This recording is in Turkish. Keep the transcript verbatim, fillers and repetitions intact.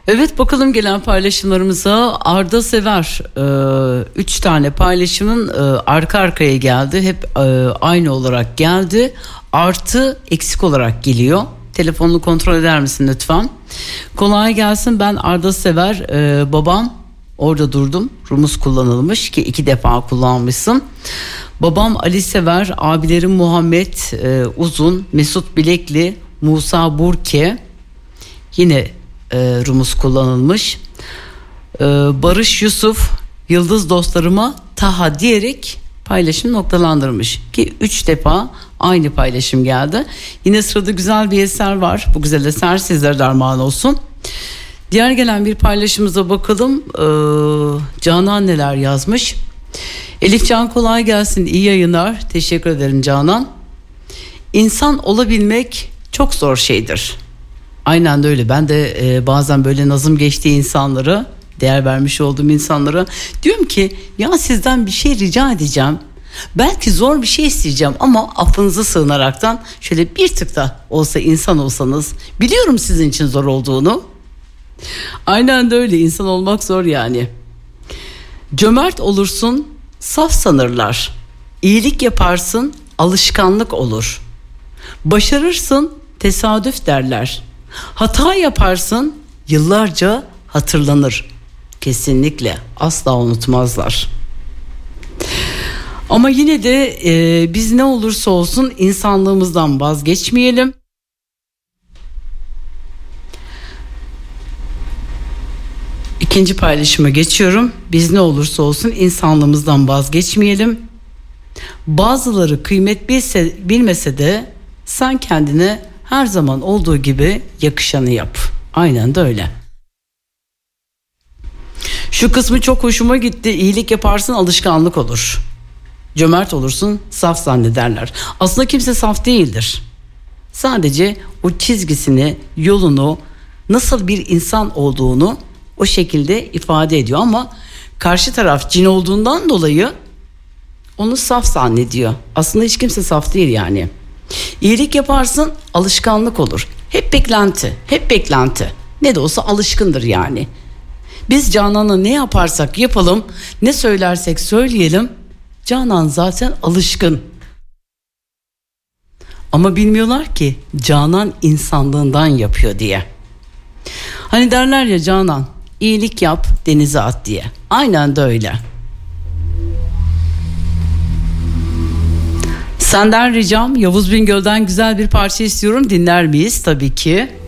Evet, bakalım gelen paylaşımlarımıza. Arda Sever e, üç tane paylaşımın e, arka arkaya geldi. Hep e, aynı olarak geldi. Artı eksik olarak geliyor. Telefonunu kontrol eder misin lütfen? Kolay gelsin, ben Arda Sever. E, babam, orada durdum. Rumuz kullanılmış ki iki defa kullanmışsın. Babam Ali Sever, abilerim Muhammed e, Uzun, Mesut Bilekli, Musa Burke. Yine e, Rumuz kullanılmış. E, Barış Yusuf, Yıldız dostlarıma Taha diyerek paylaşım noktalandırmış ki üç defa aynı paylaşım geldi. Yine sırada güzel bir eser var. Bu güzel eser sizlere armağan olsun. Diğer gelen bir paylaşımıza bakalım. Ee, Canan neler yazmış? Elif Can, kolay gelsin, iyi yayınlar. Teşekkür ederim Canan. İnsan olabilmek çok zor şeydir. Aynen de öyle. Ben de e, bazen böyle nazım geçtiği insanlara, değer vermiş olduğum insanlara diyorum ki ya sizden bir şey rica edeceğim. Belki zor bir şey isteyeceğim ama affınızı sığınaraktan şöyle bir tık da olsa insan olsanız, biliyorum sizin için zor olduğunu. Aynen de öyle, insan olmak zor yani. Cömert olursun, saf sanırlar. İyilik yaparsın, alışkanlık olur. Başarırsın, tesadüf derler. Hata yaparsın, yıllarca hatırlanır. Kesinlikle asla unutmazlar. Ama yine de e, biz ne olursa olsun insanlığımızdan vazgeçmeyelim. İkinci paylaşıma geçiyorum. Biz ne olursa olsun insanlığımızdan vazgeçmeyelim. Bazıları kıymet bilse, bilmese de sen kendine her zaman olduğu gibi yakışanı yap. Aynen de öyle. Şu kısmı çok hoşuma gitti. İyilik yaparsın, alışkanlık olur. Cömert olursun, saf zannederler. Aslında kimse saf değildir. Sadece o çizgisini, yolunu, nasıl bir insan olduğunu o şekilde ifade ediyor. Ama karşı taraf cin olduğundan dolayı onu saf zannediyor. Aslında hiç kimse saf değil yani. İyilik yaparsın, alışkanlık olur. Hep beklenti, hep beklenti. Ne de olsa alışkındır yani. Biz Canan'a ne yaparsak yapalım, ne söylersek söyleyelim, Canan zaten alışkın. Ama bilmiyorlar ki Canan insanlığından yapıyor diye. Hani derler ya, Canan iyilik yap, denize at diye. Aynen de öyle. Senden ricam, Yavuz Bingöl'den güzel bir parça istiyorum. Dinler miyiz? Tabii ki.